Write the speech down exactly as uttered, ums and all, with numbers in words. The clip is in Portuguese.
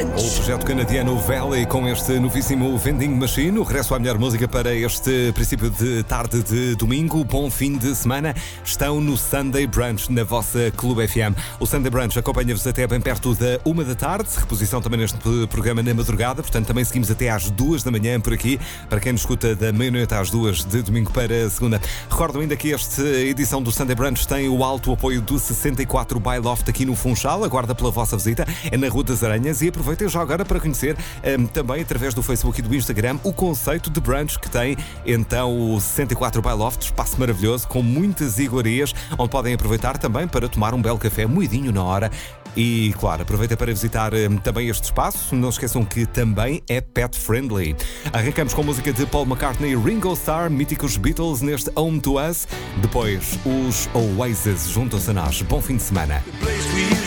O projeto canadiano Valley com este novíssimo Vending Machine. O regresso à melhor música para este princípio de tarde de domingo. Bom fim de semana. Estão no Sunday Brunch na vossa Clube F M. O Sunday Brunch acompanha-vos até bem perto da uma da tarde. Reposição também neste programa na madrugada. Portanto, também seguimos até às duas da manhã por aqui. Para quem nos escuta da meia-noite às duas de domingo para segunda. Recordo ainda que esta edição do Sunday Brunch tem o alto apoio do sessenta e quatro by Loft aqui no Funchal. Aguarda pela vossa visita. É na Rua das Aranhas. E aproveitem já agora para conhecer um, também através do Facebook e do Instagram o conceito de brunch que tem então o sessenta e quatro by Loft, espaço maravilhoso com muitas iguarias onde podem aproveitar também para tomar um belo café moidinho na hora. E, claro, aproveita para visitar um, também este espaço. Não se esqueçam que também é pet friendly. Arrancamos com a música de Paul McCartney e Ringo Starr, míticos Beatles, neste Home to Us. Depois, os Oasis juntam-se a nós. Bom fim de semana.